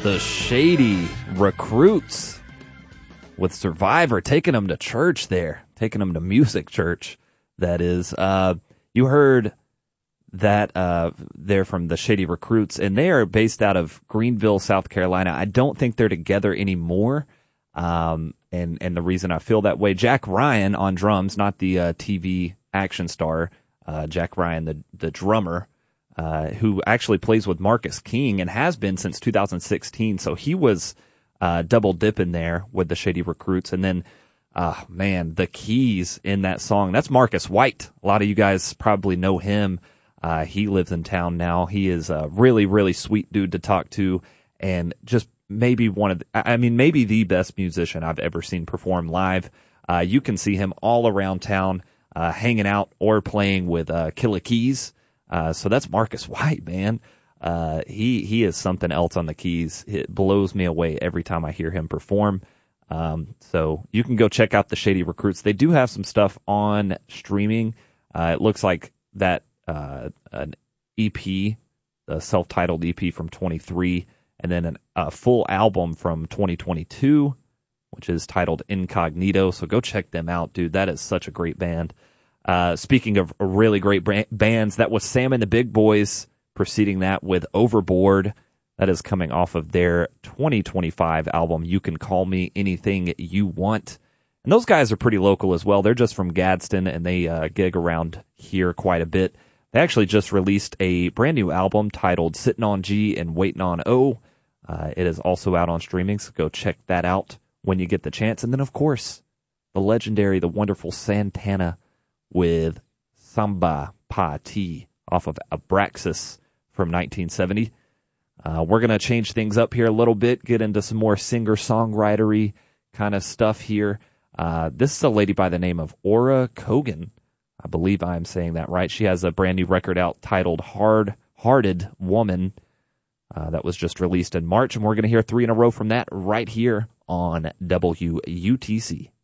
The Shady Recruits with Survivor, taking them to church there, taking them to music church, that is. You heard that they're from the Shady Recruits, and they are based out of Greenville, South Carolina. I don't think they're together anymore, and the reason I feel that way, Jack Ryan on drums, not the TV action star, Jack Ryan, the drummer, who actually plays with Marcus King and has been since 2016. So he was double dipping there with the Shady Recruits. And then, man, the keys in that song, that's Marcus White. A lot of you guys probably know him. He lives in town now. He is a really, really sweet dude to talk to, and just maybe maybe the best musician I've ever seen perform live. You can see him all around town, hanging out or playing with Killer Keys. So that's Marcus White, man. He is something else on the keys. It blows me away every time I hear him perform. So you can go check out the Shady Recruits. They do have some stuff on streaming. It looks like that, an EP, the self-titled EP from 23, and then a full album from 2022, which is titled Incognito. So go check them out, dude. That is such a great band. Speaking of really great bands, that was Sam and the Big Boys, preceding that with Overboard. That is coming off of their 2025 album, You Can Call Me Anything You Want. And those guys are pretty local as well. They're just from Gadsden, and they gig around here quite a bit. They actually just released a brand new album titled Sitting on G and Waiting on O. It is also out on streaming, so go check that out when you get the chance. And then, of course, the legendary, the wonderful Santana with Samba Pa Ti off of Abraxas from 1970. We're going to change things up here a little bit, get into some more singer-songwritery kind of stuff here. This is a lady by the name of Aura Kogan. I believe I'm saying that right. She has a brand new record out titled Hard-Hearted Woman that was just released in March, and we're going to hear 3 in a row from that right here on WUTC.